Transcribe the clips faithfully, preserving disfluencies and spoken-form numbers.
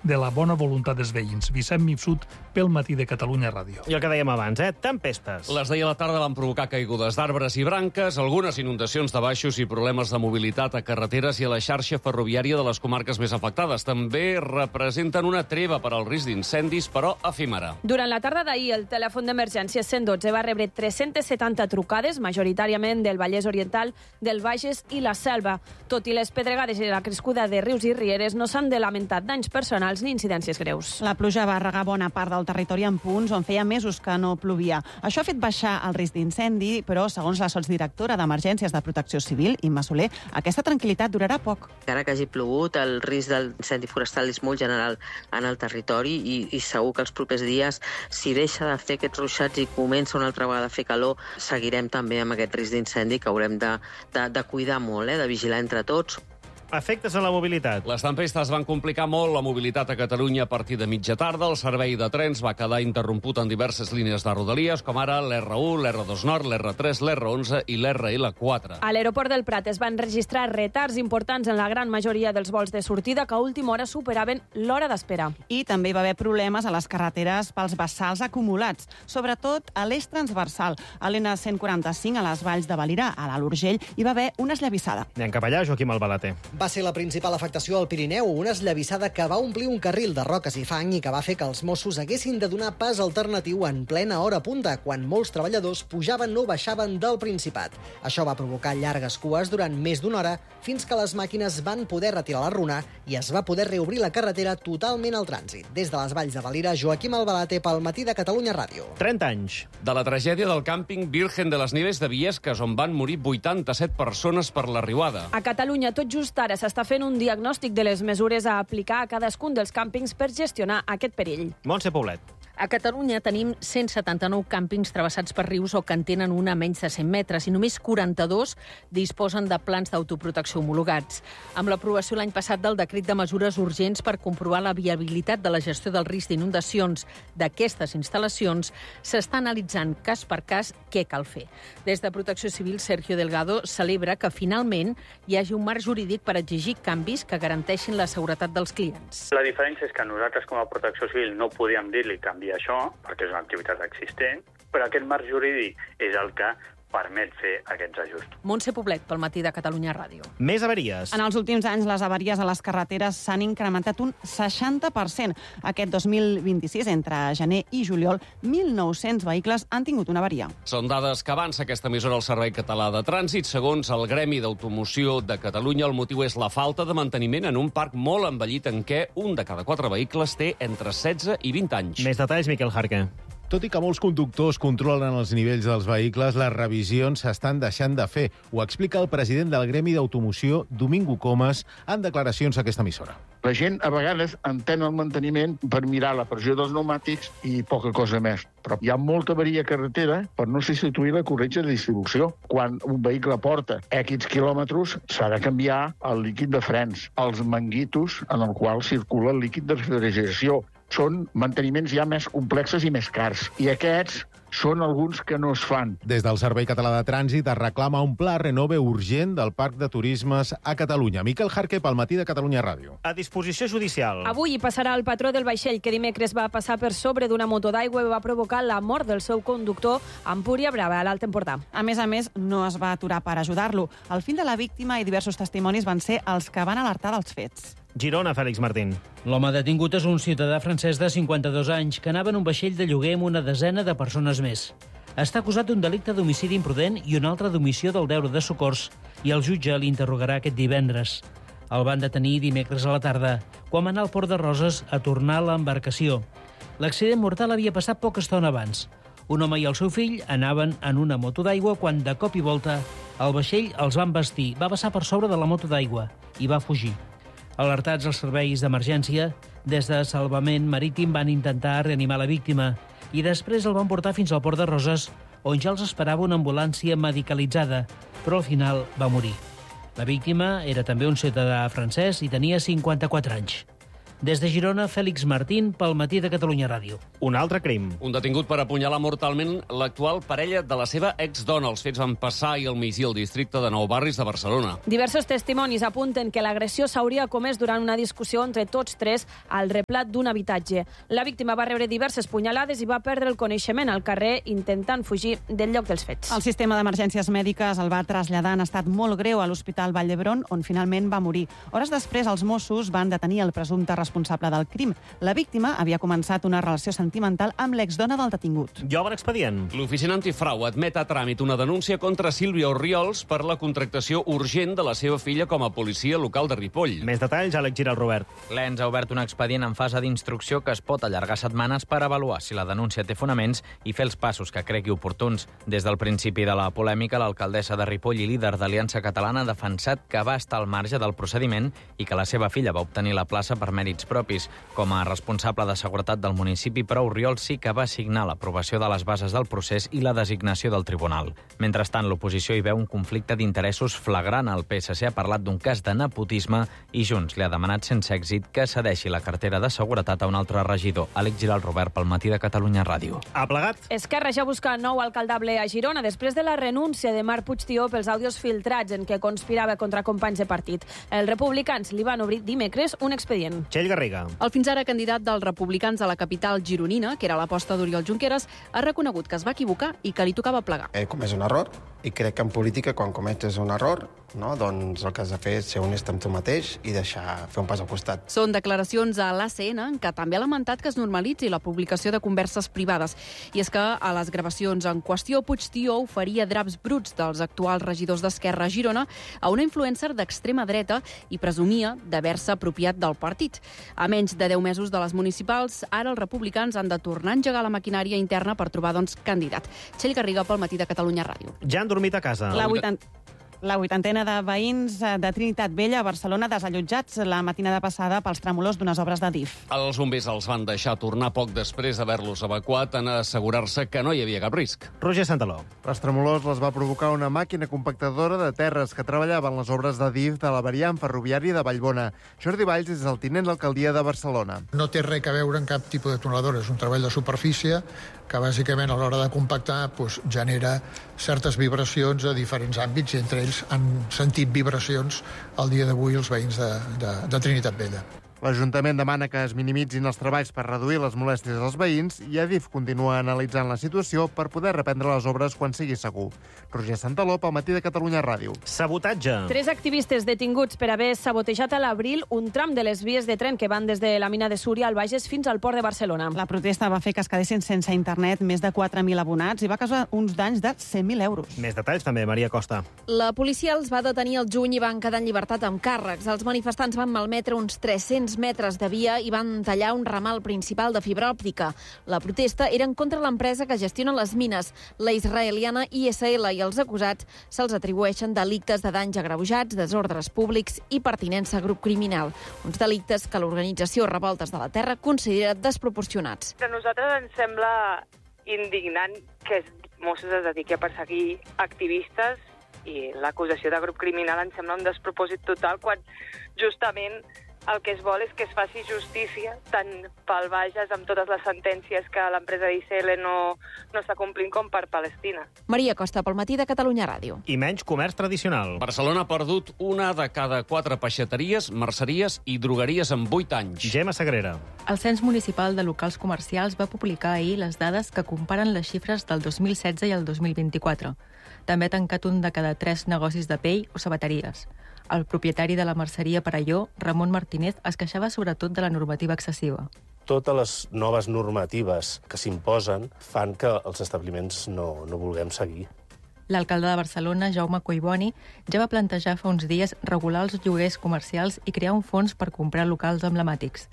de la bona voluntat dels veïns. Vicent Mifsud, pel Matí de Catalunya Ràdio. I el que dèiem abans, eh? Tempestes. Les d'ahir a la tarda van provocar caigudes d'arbres i branques, algunes inundacions de baixos i problemes de mobilitat a carreteres i a la xarxa ferroviària de les comarques més afectades. També representen una treva per al risc d'incendis, però efímera. Durant la tarda d'ahir, el telèfon d'emergència cent dotze va rebre tres-centes setanta trucades, majoritàriament del Vallès Oriental, del Bages i la Selva. Tot i les pedregades i la crescuda de rius i rieres, no s'han de lamentar danys personals ni incidències greus. La pluja va regar bona part del territori en punts on feia mesos que no plovia. Això ha fet baixar el risc d'incendi, però, segons la sotsdirectora d'Emergències de Protecció Civil, Imma Soler, aquesta tranquil·litat durarà poc. Encara que hagi plogut, el risc d'incendi forestal és molt general en el territori i, i segur que els propers dies, si deixa de fer aquests ruixats i comença una altra vegada a fer calor, seguirem també amb aquest risc d'incendi que haurem de, de, de cuidar molt, eh, de vigilar entre tots. Efectes en la mobilitat. Les tempestes van complicar molt la mobilitat a Catalunya a partir de mitja tarda. El servei de trens va quedar interromput en diverses línies de Rodalies, com ara l'erre u, l'erre dos Nord, l'erre tres, l'erre onze i l'erre ele quatre. A l'aeroport del Prat es van registrar retards importants en la gran majoria dels vols de sortida que a última hora superaven l'hora d'espera. I també hi va haver problemes a les carreteres pels vessals acumulats, sobretot a l'eix transversal. A l'N cent quaranta-cinc, a les valls de Valira, a l'Alt Urgell, hi va haver una esllavissada. Anem cap allà, Joaquim Albalater. Va ser la principal afectació al Pirineu, una esllavissada que va omplir un carril de roques i fang i que va fer que els Mossos haguessin de donar pas alternatiu en plena hora punta, quan molts treballadors pujaven o baixaven del Principat. Això va provocar llargues cues durant més d'una hora, fins que les màquines van poder retirar la runa i es va poder reobrir la carretera totalment al trànsit. Des de les valls de Valira, Joaquim Albalater pel Matí de Catalunya Ràdio. trenta anys. De la tragèdia del càmping Virgen de les Nieves de Viesques, on van morir vuitanta-set persones per la riuada. A Catalunya, tot just ara s'està fent un diagnòstic de les mesures a aplicar a cadascun dels càmpings per gestionar aquest perill. Montse Poblet. A Catalunya tenim cent setanta-nou càmpings travessats per rius o que en tenen una a menys de cent metres i només quaranta-dos disposen de plans d'autoprotecció homologats. Amb l'aprovació l'any passat del decret de mesures urgents per comprovar la viabilitat de la gestió del risc d'inundacions d'aquestes instal·lacions, s'està analitzant cas per cas què cal fer. Des de Protecció Civil, Sergio Delgado celebra que finalment hi hagi un marc jurídic per exigir canvis que garanteixin la seguretat dels clients. La diferència és que nosaltres com a Protecció Civil no podíem dir-li canviar això, perquè és una activitat existent, però aquest marc jurídic és el que permet fer aquests ajustos. Montse Poblet, pel Matí de Catalunya Ràdio. Més avaries. En els últims anys, les avaries a les carreteres s'han incrementat un seixanta per cent. Aquest dos mil vint-i-sis, entre gener i juliol, mil nou-cents vehicles han tingut una avaria. Són dades que avança aquesta emissora al Servei Català de Trànsit. Segons el Gremi d'Automoció de Catalunya, el motiu és la falta de manteniment en un parc molt envellit en què un de cada quatre vehicles té entre setze i vint anys. Més detalls, Miquel Jarque. Tot i que molts conductors controlen els nivells dels vehicles, les revisions s'estan deixant de fer. Ho explica el president del Gremi d'Automoció, Domingo Comas, en declaracions a aquesta emissora. La gent a vegades entén el manteniment per mirar la pressió dels pneumàtics i poca cosa més. Però hi ha molta avaria a carretera per no substituir la corretja de distribució. Quan un vehicle porta X quilòmetres, s'ha de canviar el líquid de frens, els manguitos en el qual circula el líquid de refrigeració. Són manteniments ja més complexes i més cars. I aquests són alguns que no es fan. Des del Servei Català de Trànsit es reclama un pla renove urgent del Parc de Turismes a Catalunya. Miquel Jarque, pel Matí de Catalunya Ràdio. A disposició judicial. Avui hi passarà el patró del vaixell que dimecres va passar per sobre d'una moto d'aigua i va provocar la mort del seu conductor a Empúria Brava, a l'Alt Empordà. A més a més, no es va aturar per ajudar-lo. El fill de la víctima i diversos testimonis van ser els que van alertar dels fets. Girona, Fèlix Martín. L'home detingut és un ciutadà francès de cinquanta-dos anys que anava en un vaixell de lloguer amb una desena de persones més. Està acusat d'un delicte d'homicidi imprudent i un altre d'omissió del deure de socors i el jutge l'interrogarà aquest divendres. El van detenir dimecres a la tarda, quan va anar al Port de Roses a tornar a l'embarcació. L'accident mortal havia passat poca estona abans. Un home i el seu fill anaven en una moto d'aigua quan, de cop i volta, el vaixell els va embestir, va passar per sobre de la moto d'aigua i va fugir. Alertats els serveis d'emergència, des de Salvament Marítim van intentar reanimar la víctima i després el van portar fins al Port de Roses, on ja els esperava una ambulància medicalitzada, però al final va morir. La víctima era també un ciutadà francès i tenia cinquanta-quatre anys. Des de Girona, Fèlix Martín, pel Matí de Catalunya Ràdio. Un altre crim. Un detingut per apunyalar mortalment l'actual parella de la seva exdona. Els fets van passar ahir al migdia al districte de Nou Barris de Barcelona. Diversos testimonis apunten que l'agressió s'hauria comès durant una discussió entre tots tres al replat d'un habitatge. La víctima va rebre diverses punyalades i va perdre el coneixement al carrer intentant fugir del lloc dels fets. El sistema d'emergències mèdiques el va traslladar en estat molt greu a l'Hospital Vall d'Hebron, on finalment va morir. Hores després, els Mossos van detenir el presumpte responsable del crim. La víctima havia començat una relació sentimental amb l'exdona del detingut. I obre expedient. L'oficina antifrau admet a tràmit una denúncia contra Sílvia Orriols per la contractació urgent de la seva filla com a policia local de Ripoll. Més detalls, Àlex Giral Robert. L'E N S ha obert un expedient en fase d'instrucció que es pot allargar setmanes per avaluar si la denúncia té fonaments i fer els passos que cregui oportuns. Des del principi de la polèmica, l'alcaldessa de Ripoll i líder d'Aliança Catalana ha defensat que va estar al marge del procediment i que la seva filla va obtenir la plaça per mèrits propis. Com a responsable de seguretat del municipi, però Orriols sí que va signar l'aprovació de les bases del procés i la designació del tribunal. Mentrestant, l'oposició hi veu un conflicte d'interessos flagrant. El P S C ha parlat d'un cas de nepotisme i Junts li ha demanat sense èxit que cedeixi la cartera de seguretat a un altre regidor. Àlex Giral Robert, pel Matí de Catalunya Ràdio. Ha plegat? Esquerra ja busca nou alcaldable a Girona després de la renúncia de Marc Puigtió pels àudios filtrats en què conspirava contra companys de partit. Els republicans li van obrir dimecres un expedient. Txell Garriga. El fins ara candidat dels republicans a la capital gironina, que era l'aposta d'Oriol Junqueras, ha reconegut que es va equivocar i que li tocava plegar. He comès un error i crec que en política, quan cometes un error, no, doncs el que has de fer és ser honest amb tu mateix i deixar fer un pas al costat. Són declaracions a l'A C N, en què també ha lamentat que es normalitzi la publicació de converses privades. I és que a les gravacions en qüestió, Puigtió oferia draps bruts dels actuals regidors d'Esquerra a Girona a una influencer d'extrema dreta i presumia d'haver-se apropiat del partit. A menys de deu mesos de les municipals, ara els republicans han de tornar a engegar la maquinària interna per trobar, doncs, candidat. Txell Garriga, pel Matí de Catalunya Ràdio. Ja han dormit a casa. La vuitanta... La vuitantena de veïns de Trinitat Vella a Barcelona desallotjats la matinada passada pels tremolors d'unes obres de D I F. Els bombers els van deixar tornar poc després d'haver-los evacuat en assegurar-se que no hi havia cap risc. Roger Santaló. Les tremolors les va provocar una màquina compactadora de terres que treballava en les obres de D I F de la variant ferroviària de Vallbona. Jordi Valls és el tinent d'alcaldia de Barcelona. No té res a veure amb cap tipus de tuneladora. És un treball de superfície que bàsicament a l'hora de compactar doncs, genera certes vibracions a diferents àmbits i entre ells han sentit vibracions al dia d'avui els veïns de, de, de Trinitat Vella. L'Ajuntament demana que es minimitzin els treballs per reduir les molèsties als veïns i Adif continua analitzant la situació per poder reprendre les obres quan sigui segur. Roger Santaló, pel Matí de Catalunya Ràdio. Sabotatge. Tres activistes detinguts per haver sabotejat a l'abril un tram de les vies de tren que van des de la mina de Súria al Bages fins al port de Barcelona. La protesta va fer que es quedessin sense internet més de quatre mil abonats i va causar uns danys de cent mil euros. Més detalls també, Maria Costa. La policia els va detenir el juny i van quedar en llibertat amb càrrecs. Els manifestants van malmetre uns tres-cents metres de via i van tallar un ramal principal de fibra òptica. La protesta era en contra de l'empresa que gestiona les mines, la israeliana I S L, i els acusats se'ls atribueixen delictes de danys agreujats, desordres públics i pertinença a grup criminal. Uns delictes que l'organització Revoltes de la Terra considera desproporcionats. A nosaltres ens sembla indignant que Mossos es dediqui a perseguir activistes i l'acusació de grup criminal ens sembla un despropòsit total quan justament el que es vol és que es faci justícia tant pel Bages amb totes les sentències que l'empresa d'I S L no, no està complint com per Palestina. Maria Costa, pel Matí de Catalunya Ràdio. I menys comerç tradicional. Barcelona ha perdut una de cada quatre peixateries, merceries i drogueries en vuit anys. Gemma Sagrera. El Cens Municipal de Locals Comercials va publicar ahir les dades que comparen les xifres del dos mil setze i el dos mil vint-i-quatre. També ha tancat un de cada tres negocis de pell o sabateries. El propietari de la merceria Perelló, Ramon Martínez, es queixava sobretot de la normativa excessiva. Totes les noves normatives que s'imposen fan que els establiments no, no vulguem seguir. L'alcalde de Barcelona, Jaume Collboni, ja va plantejar fa uns dies regular els lloguers comercials i crear un fons per comprar locals emblemàtics.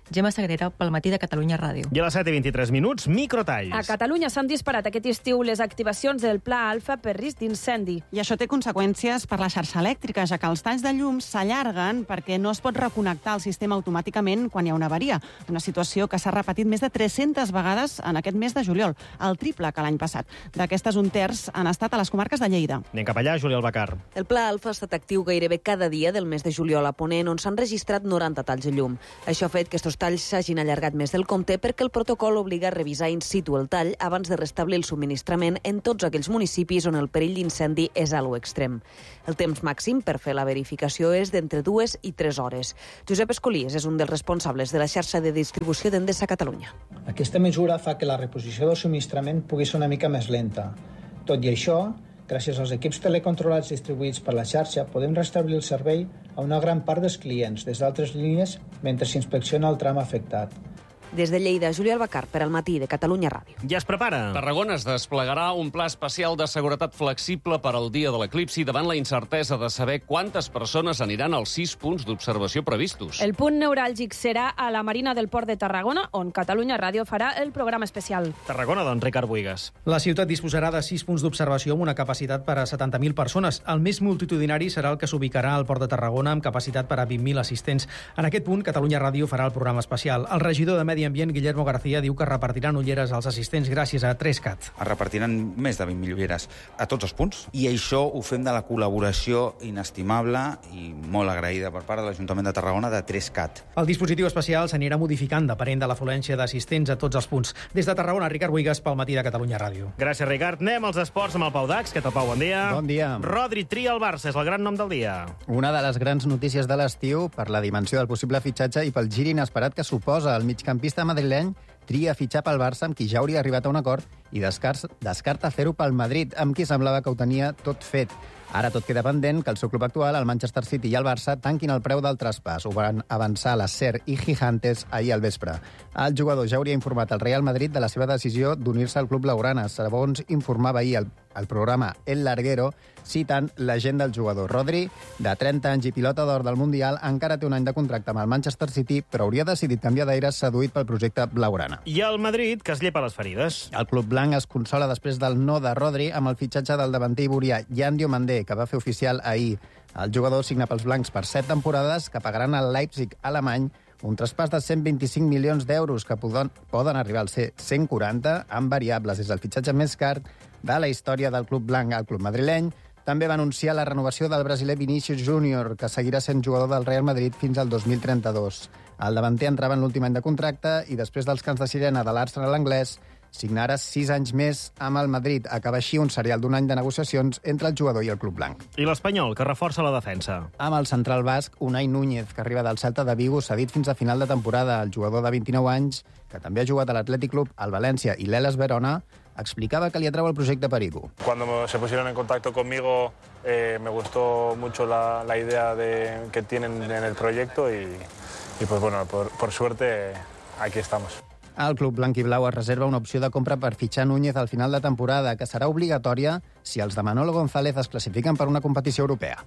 Gemma Sagrera, pel Matí de Catalunya Ràdio. I a les set i vint-i-tres minuts, microtalls. A Catalunya s'han disparat aquest estiu les activacions del Pla Alfa per risc d'incendi. I això té conseqüències per la xarxa elèctrica, ja que els talls de llum s'allarguen perquè no es pot reconnectar el sistema automàticament quan hi ha una avaria. Una situació que s'ha repetit més de tres-centes vegades en aquest mes de juliol, el triple que l'any passat. D'aquestes, un terç han estat a les comarques de Lleida. Anem cap allà, Julià Albacar. El Pla Alfa ha estat actiu gairebé cada dia del mes de juliol a Ponent, on s'han registrat noranta talls de llum. Això ha fet que estos talls s'hagin allargat més del compte perquè el protocol obliga a revisar in situ el tall abans de restablir el subministrament en tots aquells municipis on el perill d'incendi és a l'extrem. El temps màxim per fer la verificació és d'entre dues i tres hores. Josep Escolies és un dels responsables de la xarxa de distribució d'Endesa a Catalunya. Aquesta mesura fa que la reposició del subministrament pugui ser una mica més lenta. Tot i això, gràcies als equips telecontrolats distribuïts per la xarxa, podem restablir el servei a una gran part dels clients des d'altres línies mentre s'inspecciona el tram afectat. Des de Lleida, Julià Albacar, per al Matí de Catalunya Ràdio. Ja es prepara. Tarragona es desplegarà un pla especial de seguretat flexible per al dia de l'eclipsi davant la incertesa de saber quantes persones aniran als sis punts d'observació previstos. El punt neuràlgic serà a la Marina del Port de Tarragona, on Catalunya Ràdio farà el programa especial. Tarragona, doncs, Ricard Buigas. La ciutat disposarà de sis punts d'observació amb una capacitat per a setanta mil persones. El més multitudinari serà el que s'ubicarà al Port de Tarragona amb capacitat per a vint mil assistents. En aquest punt, Catalunya Ràdio farà el programa especial. El regidor de Medi Ambient, Guillermo García, diu que repartiran ulleres als assistents gràcies a tres cat. Es repartiran més de vint mil ulleres a tots els punts i això ho fem de la col·laboració inestimable i molt agraïda per part de l'Ajuntament de Tarragona de tres cat. El dispositiu especial s'anirà modificant depenent de l'afluència d'assistents a tots els punts. Des de Tarragona, Ricard Buigas, pel Matí de Catalunya Ràdio. Gràcies, Ricard. Anem als esports amb el Pau Dax. Què tal, Pau? Bon dia. Bon dia. Rodri tria el Barça, és el gran nom del dia. Una de les grans notícies de l'estiu per la dimensió del possible fitxatge i pel gir inesperat que suposa. El migcampista madrileny tria fitxar pel Barça, amb qui ja hauria arribat a un acord, i descarta fer-ho pel Madrid, amb qui semblava que ho tenia tot fet. Ara tot queda pendent que el seu club actual, el Manchester City i el Barça, tanquin el preu del traspàs. Ho van avançar la SER i Gigantes ahir al vespre. El jugador ja hauria informat al Real Madrid de la seva decisió d'unir-se al club blaugrana, segons informava ahir el, el programa El Larguero, citant l'agent del jugador. Rodri, de trenta anys i pilota d'or del Mundial, encara té un any de contracte amb el Manchester City, però hauria decidit canviar d'aires seduït pel projecte blaugrana. I el Madrid, que es llepa les ferides. El club blanc es consola després del no de Rodri amb el fitxatge del davanter iborià Yan Diomandé, que va fer oficial ahir. El jugador signa pels blancs per set temporades que pagaran al Leipzig alemany un traspàs de cent vint-i-cinc milions d'euros que poden, poden arribar al ser cent quaranta amb variables. És el fitxatge més car de la història del club blanc. El club madrileny també va anunciar la renovació del brasiler Vinícius Júnior, que seguirà sent jugador del Real Madrid fins al dos mil trenta-dos. El davanter entrava en l'últim any de contracte i després dels cants de sirena de l'Arsenal anglès signarà sis anys més amb el Madrid. Acaba així un serial d'un any de negociacions entre el jugador i el club blanc. I l'Espanyol, que reforça la defensa. Amb el central basc, Unai Núñez, que arriba del Celta de Vigo, cedit fins a final de temporada. El jugador de vint-i-nou anys, que també ha jugat a l'Atlètic Club, al València i l'Elas Verona, explicava que li atrau el projecte per Vigo. Cuando se pusieron en contacto conmigo, eh, me gustó mucho la, la idea de, que tienen en el proyecto y, y pues bueno, por, por suerte, aquí estamos. El club blanc i blau es reserva una opció de compra per fitxar Núñez al final de temporada, que serà obligatòria si els de Manolo González es classifiquen per una competició europea.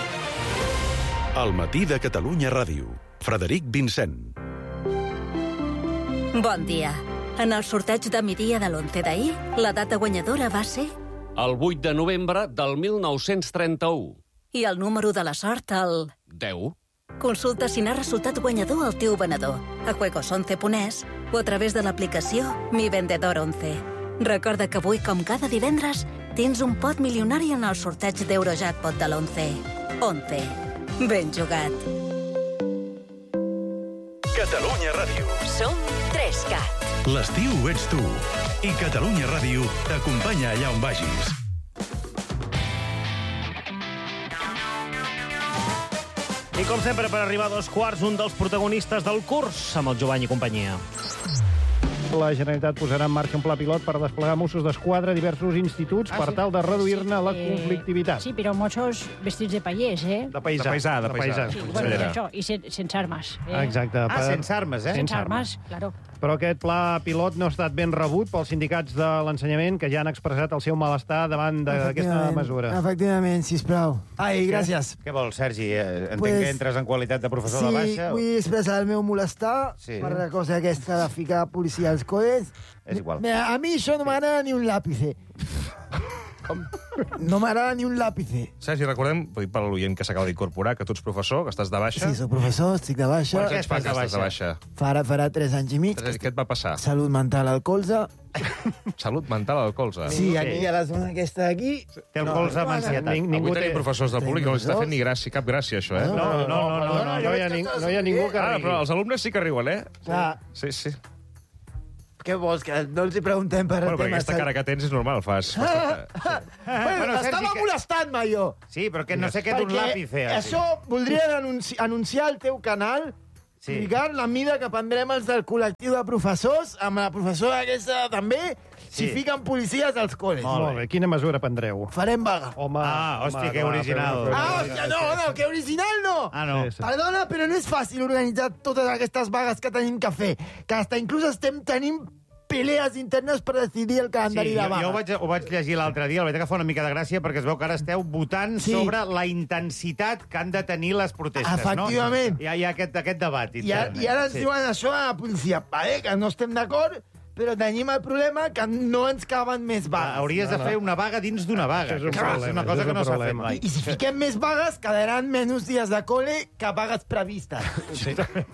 El Matí de Catalunya Ràdio. Frederic Vincent. Bon dia. En el sorteig de migdia de l'onze d'ahir, la data guanyadora va ser... El vuit de novembre del mil nou-cents trenta-u. I el número de la sort, el... deu. Consulta si n'ha resultat guanyador el teu venedor a juegos once punt es o a través de l'aplicació Mi Vendedor once. Recorda que avui, com cada divendres, tens un pot milionari en el sorteig d'Eurojackpot de l'onze. onze. Ben jugat. Catalunya Ràdio. Som tres cat. L'estiu ets tu. I Catalunya Ràdio t'acompanya allà on vagis. I com sempre, per arribar a dos quarts, un dels protagonistes del curs, amb el Jovany i companyia. La Generalitat posarà en marxa un pla pilot per desplegar Mossos d'Esquadra a diversos instituts Ah, per sí? tal de reduir-ne Sí, la eh, conflictivitat. Sí, però Mossos vestits de pallers, eh? De paisà. De paisà, de paisà. Sí, bueno, això, i sen, sense armes. Eh? Exacte. Ah, Per- sense armes, eh? Sense armes, claro. Però aquest pla pilot no ha estat ben rebut pels sindicats de l'ensenyament, que ja han expressat el seu malestar davant d'aquesta mesura. Efectivament, sisplau. Ai, gràcies. Què, què vols, Sergi? Entenc Pues, que entres en qualitat de professor sí, de baixa. Sí, vull expressar el meu molestar Sí. per la cosa aquesta de ficar policia als col·les. És igual. Mira, a mi això no m'agrada ni un làpice. Com? No m'agrada ni un làpice. Sergi, recordem, vull dir, per l'oient que s'acaba d'incorporar, que tu ets professor, que estàs de baixa. Sí, soc professor, estic de baixa. Per què estàs de baixa? De baixa? Farà, farà tres anys i mig. Tres, què et va passar? Salut mental al colze. Salut mental al colze. Sí, aquí a la zona aquesta d'aquí. Té el colze amb ansietat. Avui tenim professors del públic, no els està fent ni gràcia, cap gràcia, això, eh? No, no, no, no, no, no, hi ha, ning no hi ha ningú que Ah, rigui. però els alumnes sí que riuen, eh? Clar. Sí, sí. Què vols, que no els hi preguntem per Bueno, el perquè tema... aquesta cara que tens és normal, fas... fas Ah, bueno, Bueno, Sergi, estava que- molestant-me jo. Sí, però que no sé què d'un làpice. Perquè això voldria anunci anunciar al teu canal, sí. Ricard, la mida que prendrem els del col·lectiu de professors, amb la professora aquesta també, si Sí. fiquen policies als col·les. Molt bé, quina mesura prendreu? Farem vaga. Home, Ah, hòstia, home, que va, original. però- Ah, hòstia, no, no, que original no! Ah, no. Sí, sí. Perdona, però no és fàcil organitzar totes aquestes vagues que tenim que fer, que hasta inclús estem tenint pelees internes per decidir el calendari Sí, de jo, vaga. jo ho, vaig, ho vaig llegir l'altre dia, la veritat que fa una mica de gràcia, perquè es veu que ara esteu votant Sí. sobre la intensitat que han de tenir les protestes, Efectivament. no? Hi ha, hi ha aquest, aquest debat I, a, intern. I ara ens Sí. diuen això a la policia, vale, que no estem d'acord, però tenim el problema que no ens caben més vagues. Hauries de fer una vaga dins d'una vaga. Això és un que problema, és una això cosa és que un no s'ha fet problema. mai. I si fiquem més vagues, quedaran menys dies de col·le que vagues previstes. Sí.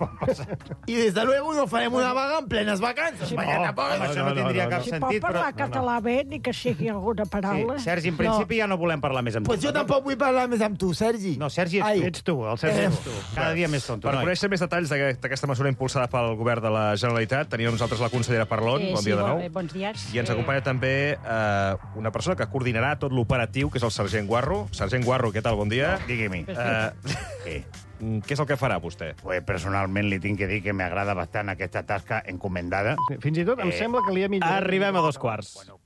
I des de luego no farem una vaga en plenes vacances. Sí, Perquè no, tampoc... home, això no tindria cap Si sentit, pot parlar però... català bé, ni que sigui alguna paraula. Sí, Sergi, en principi ja no volem parlar més amb Pues tu. jo tampoc vull parlar més amb tu, Sergi. No, Sergi, ets Ai. tu. Ets tu, el Sergi Eh. ets tu. Cada dia més tonto. Per noi. conèixer més detalls d'aquest- d'aquesta mesura impulsada pel govern de la Generalitat, tenim amb nosaltres la consellera Parlon. Eh, Bon sí, dia de nou. bon- eh, bons dies. I ens acompanya també eh, una persona que coordinarà tot l'operatiu, que és el sergent Guarro. Sergent Guarro, què tal? Bon dia. Digui-m'hi. Eh, Sí. què és el que farà vostè? Pues personalment li tinc que dir que m'agrada bastant aquesta tasca encomendada. Fins i tot em Eh, sembla que li ha millorat. Arribem a dos quarts.